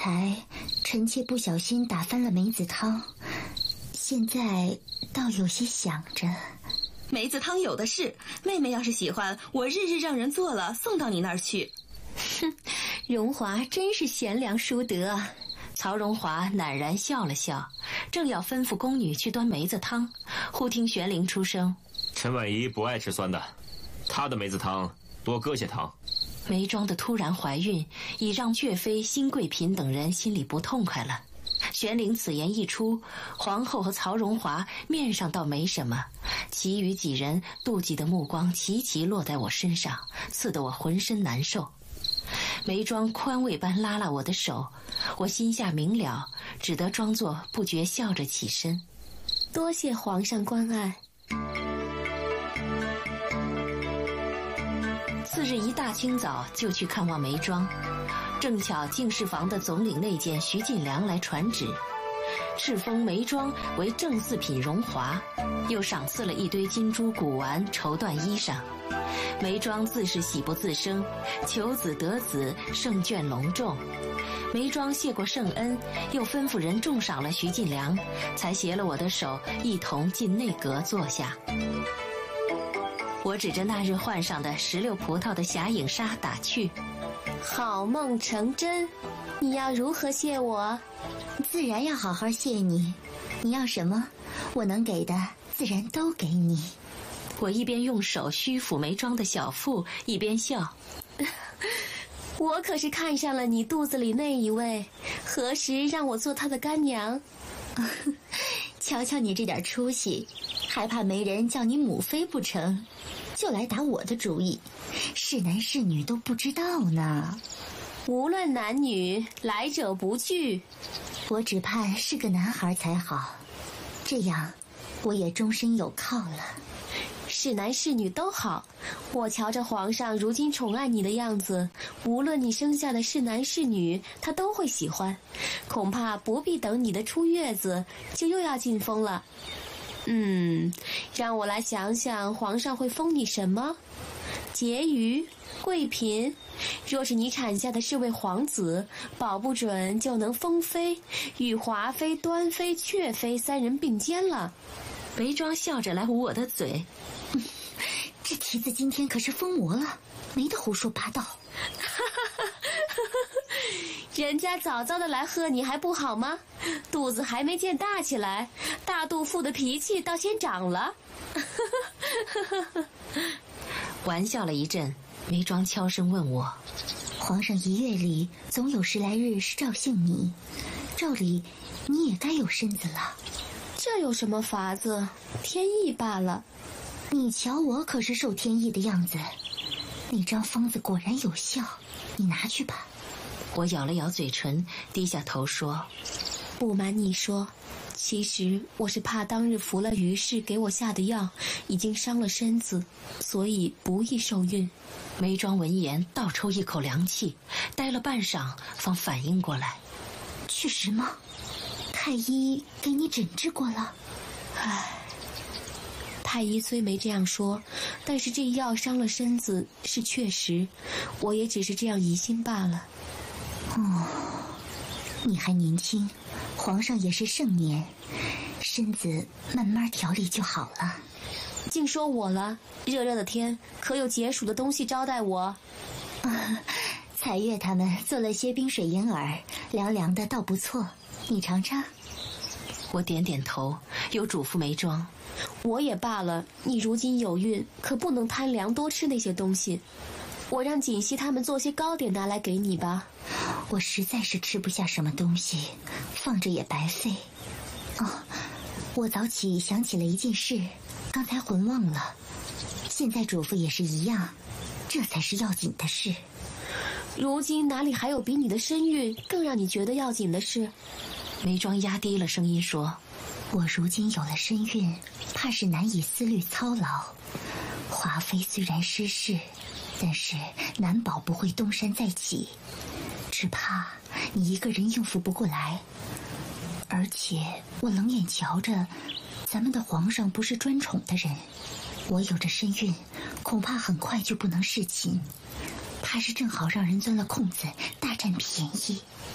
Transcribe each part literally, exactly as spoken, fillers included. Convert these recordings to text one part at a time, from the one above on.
才臣妾不小心打翻了梅子汤，现在倒有些想着。 梅子汤有的是，妹妹要是喜欢，我日日让人做了送到你那儿去。 哼，荣华真是贤良淑德。曹荣华赧然笑了笑，正要吩咐宫女去端梅子汤，忽听玄灵出声： 陈婉仪不爱吃酸的，她的梅子汤多搁些糖。 梅庄的突然怀孕已让岳飞、辛贵嫔等人心里不痛快了。玄灵此言一出，皇后和曹荣华面上倒没什么，其余几人妒忌的目光齐齐落在我身上，刺得我浑身难受。梅庄宽慰般拉拉我的手，我心下明了，只得装作不觉笑着起身。 多谢皇上关爱。 次日一大清早就去看望梅庄，正巧进士房的总领内监徐进良来传旨，敕封梅庄为正四品荣华，又赏赐了一堆金珠古玩、绸缎衣裳。梅庄自是喜不自胜，求子得子，圣眷隆重。梅庄谢过圣恩，又吩咐人重赏了徐进良，才携了我的手一同进内阁坐下。我指着那日换上的石榴葡萄的霞影纱打趣： 好梦成真，你要如何谢我？ 自然要好好谢你，你要什么，我能给的自然都给你。 我一边用手虚抚梅庄的小腹，一边笑： 我可是看上了你肚子里那一位，何时让我做他的干娘？ 瞧瞧你这点出息，还怕没人叫你母妃不成？就来打我的主意，是男是女都不知道呢。 无论男女，来者不拒。 我只盼是个男孩才好，这样我也终身有靠了。 是男是女都好，我瞧着皇上如今宠爱你的样子，无论你生下的是男是女，他都会喜欢。恐怕不必等你的出月子，就又要进封了。嗯，让我来想想，皇上会封你什么？婕妤、贵嫔。若是你产下的是位皇子，保不准就能封妃，与华妃、端妃、阙妃三人并肩了。 梅庄笑着来捂我的嘴： 嗯，这蹄子今天可是疯魔了，没得胡说八道。 人家早早的来喝你还不好吗？肚子还没见大起来，大肚妇的脾气倒先长了。 玩笑了一阵，梅庄悄声问我： 皇上一月里总有十来日是照幸你，照理你也该有身子了。 这有什么法子？天意罢了。 你瞧我可是受天意的样子，那张方子果然有效，你拿去吧。 我咬了咬嘴唇，低下头说： 不瞒你说，其实我是怕当日服了于氏给我下的药已经伤了身子，所以不易受孕。 梅庄闻言倒抽一口凉气，呆了半晌方反应过来： 确实吗？太医给你诊治过了？ 唉，太医虽没这样说，但是这药伤了身子是确实，我也只是这样疑心罢了。 哦，你还年轻，皇上也是盛年，身子慢慢调理就好了。 净说我了，热热的天，可有解暑的东西招待我？ 啊，彩月他们做了些冰水银耳，凉凉的倒不错，你尝尝。 我点点头，又嘱咐梅庄： 我也罢了，你如今有孕，可不能贪凉多吃那些东西。我让锦溪他们做些糕点拿来给你吧。 我实在是吃不下什么东西，放着也白费。哦，我早起想起了一件事，刚才魂忘了，现在嘱咐也是一样，这才是要紧的事。 如今哪里还有比你的身孕更让你觉得要紧的事？ 梅庄压低了声音说： 我如今有了身孕，怕是难以思虑操劳。华妃虽然失势，但是难保不会东山再起，只怕你一个人应付不过来。而且我冷眼瞧着，咱们的皇上不是专宠的人，我有着身孕，恐怕很快就不能侍寝，怕是正好让人钻了空子，大占便宜。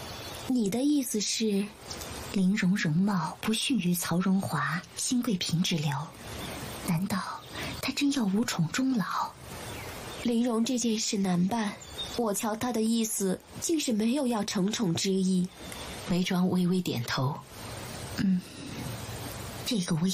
你的意思是， 玲珑容貌不逊于曹荣华、新贵嫔之流，难道她真要无宠终老？ 玲珑这件事难办，我瞧她的意思竟是没有要承宠之意。 眉庄微微点头。 嗯，这个我也